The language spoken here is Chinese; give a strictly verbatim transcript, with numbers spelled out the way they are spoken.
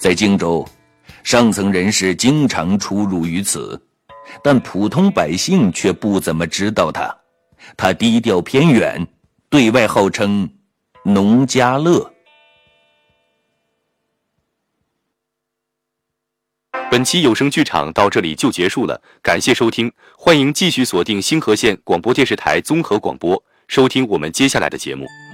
在荆州，上层人士经常出入于此，但普通百姓却不怎么知道他。他低调偏远，对外号称农家乐。 本期有声剧场到这里就结束了，感谢收听，欢迎继续锁定星河县广播电视台综合广播，收听我们接下来的节目。